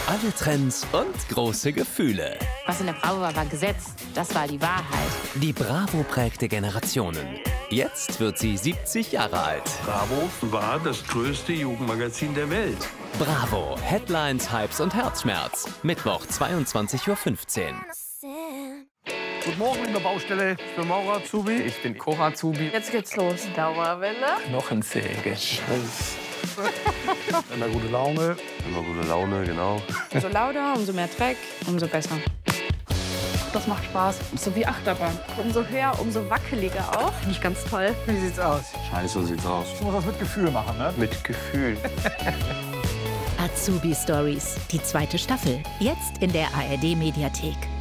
Alle Trends und große Gefühle. Was in der Bravo war Gesetz. Das war die Wahrheit. Die Bravo prägte Generationen. Jetzt wird sie 70 Jahre alt. Bravo war das größte Jugendmagazin der Welt. Bravo. Headlines, Hypes und Herzschmerz. Mittwoch, 22:15 Uhr. Guten Morgen in der Baustelle. Ich bin Maurer Azubi. Ich bin Cora Azubi. Jetzt geht's los. Dauerwelle. Knochensäge. Immer gute Laune. Immer gute Laune, genau. Umso lauter, umso mehr Dreck, umso besser. Das macht Spaß. So wie Achterbahn. Umso höher, umso wackeliger auch. Finde ich ganz toll. Wie sieht's aus? Scheiße, so sieht's aus. Ich muss das mit Gefühl machen, ne? Mit Gefühl. Azubi Stories, die zweite Staffel. Jetzt in der ARD Mediathek.